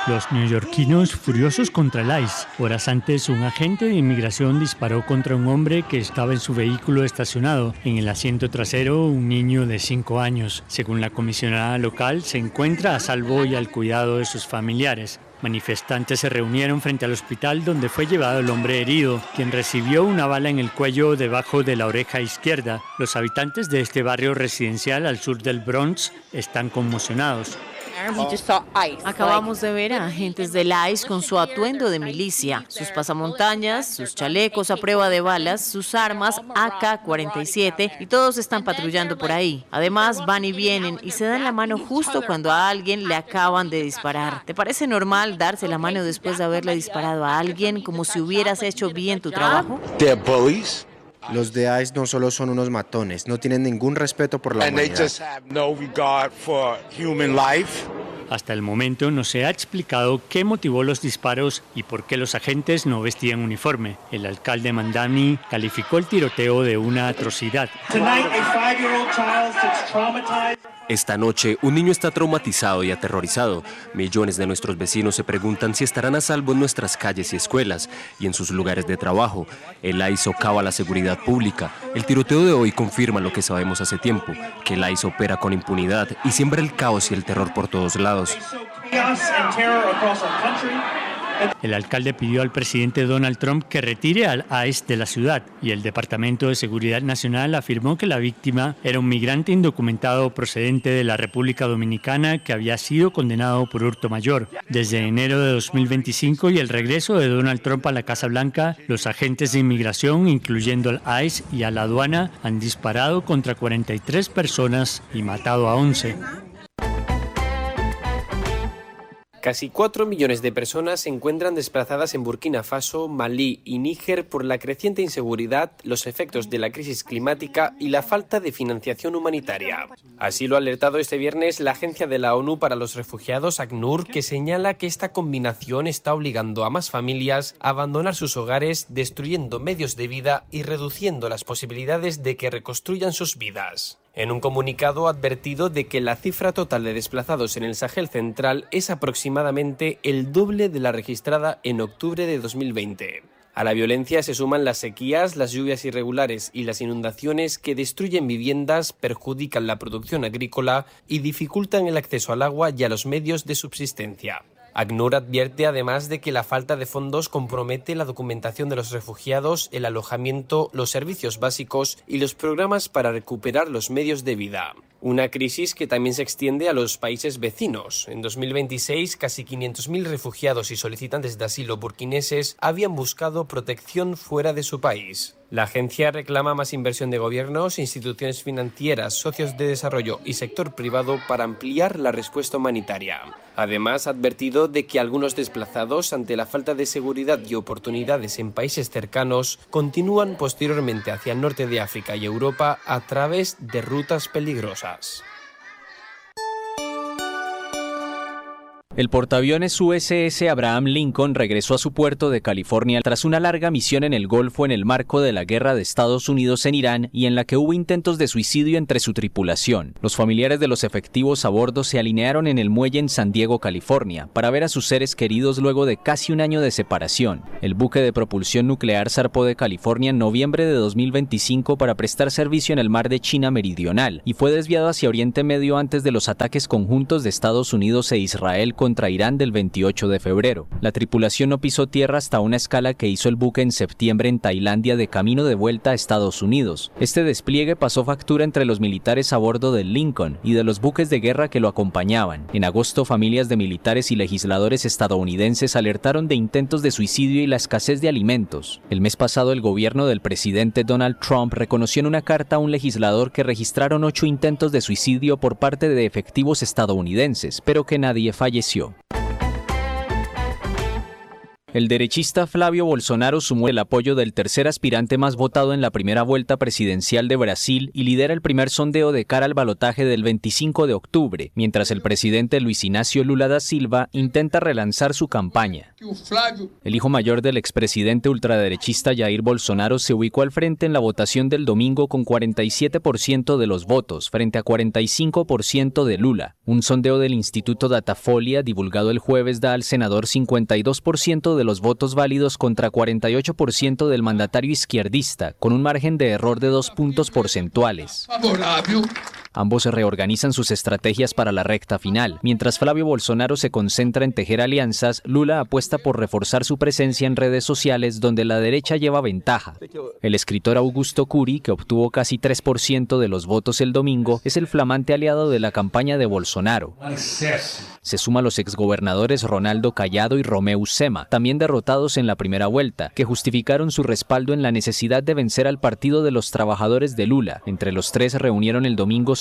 Los neoyorquinos furiosos contra el ICE. Horas antes, un agente de inmigración disparó contra un hombre que estaba en su vehículo estacionado. En el asiento trasero, un niño de 5 años. Según la comisionada local, se encuentra a salvo y al cuidado de sus familiares. Manifestantes se reunieron frente al hospital donde fue llevado el hombre herido, quien recibió una bala en el cuello debajo de la oreja izquierda. Los habitantes de este barrio residencial al sur del Bronx están conmocionados. Acabamos de ver a agentes del ICE con su atuendo de milicia, sus pasamontañas, sus chalecos a prueba de balas, sus armas AK-47 y todos están patrullando por ahí. Además, van y vienen y se dan la mano justo cuando a alguien le acaban de disparar. ¿Te parece normal darse la mano después de haberle disparado a alguien como si hubieras hecho bien tu trabajo? Los de ICE no solo son unos matones, no tienen ningún respeto por la humanidad. Hasta el momento no se ha explicado qué motivó los disparos y por qué los agentes no vestían uniforme. El alcalde Mandani calificó el tiroteo de una atrocidad. Esta noche, un niño está traumatizado y aterrorizado. Millones de nuestros vecinos se preguntan si estarán a salvo en nuestras calles y escuelas y en sus lugares de trabajo. El ICE socava la seguridad pública. El tiroteo de hoy confirma lo que sabemos hace tiempo, que el ICE opera con impunidad y siembra el caos y el terror por todos lados. El alcalde pidió al presidente Donald Trump que retire al ICE de la ciudad y el Departamento de Seguridad Nacional afirmó que la víctima era un migrante indocumentado procedente de la República Dominicana que había sido condenado por hurto mayor. Desde enero de 2025 y el regreso de Donald Trump a la Casa Blanca, los agentes de inmigración, incluyendo al ICE y a la aduana, han disparado contra 43 personas y matado a 11. Casi 4 millones de personas se encuentran desplazadas en Burkina Faso, Malí y Níger por la creciente inseguridad, los efectos de la crisis climática y la falta de financiación humanitaria. Así lo ha alertado este viernes la Agencia de la ONU para los Refugiados, ACNUR, que señala que esta combinación está obligando a más familias a abandonar sus hogares, destruyendo medios de vida y reduciendo las posibilidades de que reconstruyan sus vidas. En un comunicado ha advertido de que la cifra total de desplazados en el Sahel central es aproximadamente el doble de la registrada en octubre de 2020. A la violencia se suman las sequías, las lluvias irregulares y las inundaciones que destruyen viviendas, perjudican la producción agrícola y dificultan el acceso al agua y a los medios de subsistencia. ACNUR advierte además de que la falta de fondos compromete la documentación de los refugiados, el alojamiento, los servicios básicos y los programas para recuperar los medios de vida. Una crisis que también se extiende a los países vecinos. En 2026, casi 500.000 refugiados y solicitantes de asilo burkineses habían buscado protección fuera de su país. La agencia reclama más inversión de gobiernos, instituciones financieras, socios de desarrollo y sector privado para ampliar la respuesta humanitaria. Además, ha advertido de que algunos desplazados, ante la falta de seguridad y oportunidades en países cercanos, continúan posteriormente hacia el norte de África y Europa a través de rutas peligrosas. El portaaviones USS Abraham Lincoln regresó a su puerto de California tras una larga misión en el Golfo en el marco de la guerra de Estados Unidos en Irán y en la que hubo intentos de suicidio entre su tripulación. Los familiares de los efectivos a bordo se alinearon en el muelle en San Diego, California, para ver a sus seres queridos luego de casi un año de separación. El buque de propulsión nuclear zarpó de California en noviembre de 2025 para prestar servicio en el mar de China Meridional y fue desviado hacia Oriente Medio antes de los ataques conjuntos de Estados Unidos e Israel contra Irán del 28 de febrero. La tripulación no pisó tierra hasta una escala que hizo el buque en septiembre en Tailandia de camino de vuelta a Estados Unidos. Este despliegue pasó factura entre los militares a bordo del Lincoln y de los buques de guerra que lo acompañaban. En agosto, familias de militares y legisladores estadounidenses alertaron de intentos de suicidio y la escasez de alimentos. El mes pasado, el gobierno del presidente Donald Trump reconoció en una carta a un legislador que registraron 8 intentos de suicidio por parte de efectivos estadounidenses, pero que nadie falleció. El derechista Flavio Bolsonaro sumó el apoyo del tercer aspirante más votado en la primera vuelta presidencial de Brasil y lidera el primer sondeo de cara al balotaje del 25 de octubre, mientras el presidente Luis Inácio Lula da Silva intenta relanzar su campaña. El hijo mayor del expresidente ultraderechista Jair Bolsonaro se ubicó al frente en la votación del domingo con 47% de los votos, frente a 45% de Lula. Un sondeo del Instituto Datafolia, divulgado el jueves, da al senador 52% de los votos válidos contra 48% del mandatario izquierdista, con un margen de error de 2 puntos porcentuales. Ambos se reorganizan sus estrategias para la recta final. Mientras Flavio Bolsonaro se concentra en tejer alianzas, Lula apuesta por reforzar su presencia en redes sociales donde la derecha lleva ventaja. El escritor Augusto Curi, que obtuvo casi 3% de los votos el domingo, es el flamante aliado de la campaña de Bolsonaro. Se suma a los exgobernadores Ronaldo Cayado y Romeu Zema, también derrotados en la primera vuelta, que justificaron su respaldo en la necesidad de vencer al Partido de los Trabajadores de Lula. Entre los tres reunieron el domingo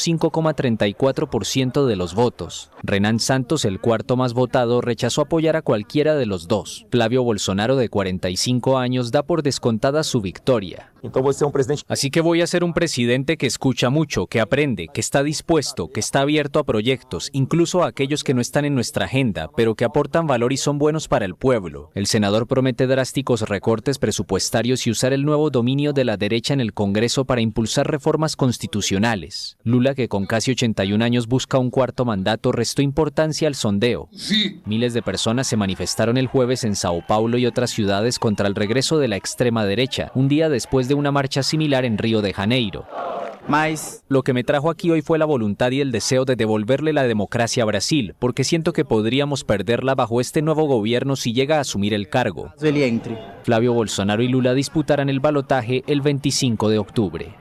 5,34% de los votos. Renan Santos, el cuarto más votado, rechazó apoyar a cualquiera de los dos. Flavio Bolsonaro, de 45 años, da por descontada su victoria. Así que voy a ser un presidente que escucha mucho, que aprende, que está dispuesto, que está abierto a proyectos, incluso a aquellos que no están en nuestra agenda, pero que aportan valor y son buenos para el pueblo. El senador promete drásticos recortes presupuestarios y usar el nuevo dominio de la derecha en el Congreso para impulsar reformas constitucionales. Lula, que con casi 81 años busca un cuarto mandato, restó importancia al sondeo. Miles de personas se manifestaron el jueves en Sao Paulo y otras ciudades contra el regreso de la extrema derecha, un día después de una marcha similar en Río de Janeiro. Lo que me trajo aquí hoy fue la voluntad y el deseo de devolverle la democracia a Brasil, porque siento que podríamos perderla bajo este nuevo gobierno si llega a asumir el cargo. Flavio Bolsonaro y Lula disputarán el balotaje el 25 de octubre.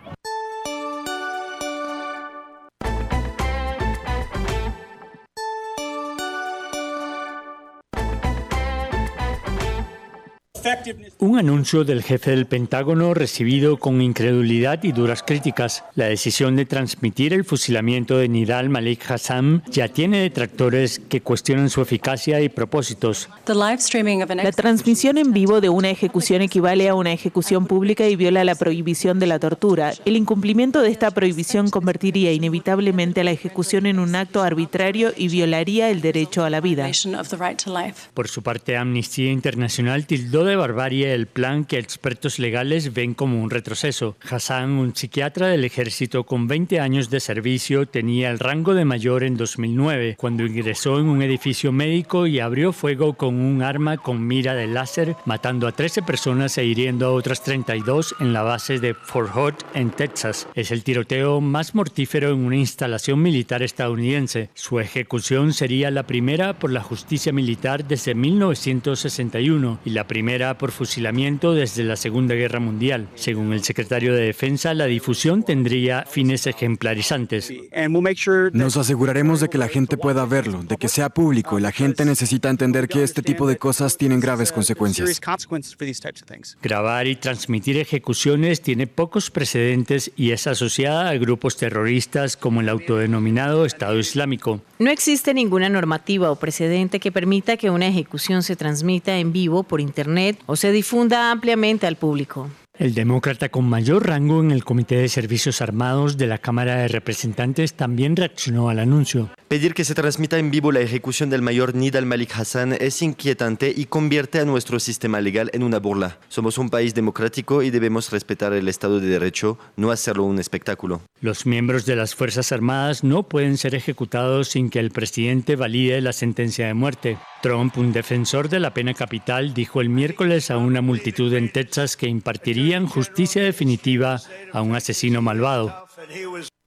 Un anuncio del jefe del Pentágono recibido con incredulidad y duras críticas. La decisión de transmitir el fusilamiento de Nidal Malik Hasan ya tiene detractores que cuestionan su eficacia y propósitos. La transmisión en vivo de una ejecución equivale a una ejecución pública y viola la prohibición de la tortura. El incumplimiento de esta prohibición convertiría inevitablemente a la ejecución en un acto arbitrario y violaría el derecho a la vida. Por su parte, Amnistía Internacional tildó de barbarie el plan que expertos legales ven como un retroceso. Hassan, un psiquiatra del ejército con 20 años de servicio, tenía el rango de mayor en 2009, cuando ingresó en un edificio médico y abrió fuego con un arma con mira de láser, matando a 13 personas e hiriendo a otras 32 en la base de Fort Hood, en Texas. Es el tiroteo más mortífero en una instalación militar estadounidense. Su ejecución sería la primera por la justicia militar desde 1961 y la primera por fusilamiento desde la Segunda Guerra Mundial. Según el secretario de Defensa, la difusión tendría fines ejemplarizantes. Nos aseguraremos de que la gente pueda verlo, de que sea público, y la gente necesita entender que este tipo de cosas tienen graves consecuencias. Grabar y transmitir ejecuciones tiene pocos precedentes y es asociada a grupos terroristas como el autodenominado Estado Islámico. No existe ninguna normativa o precedente que permita que una ejecución se transmita en vivo por Internet o se difunda ampliamente al público. El demócrata con mayor rango en el Comité de Servicios Armados de la Cámara de Representantes también reaccionó al anuncio. Pedir que se transmita en vivo la ejecución del mayor Nidal Malik Hasan es inquietante y convierte a nuestro sistema legal en una burla. Somos un país democrático y debemos respetar el Estado de Derecho, no hacerlo un espectáculo. Los miembros de las Fuerzas Armadas no pueden ser ejecutados sin que el presidente valide la sentencia de muerte. Trump, un defensor de la pena capital, dijo el miércoles a una multitud en Texas que impartirían justicia definitiva a un asesino malvado.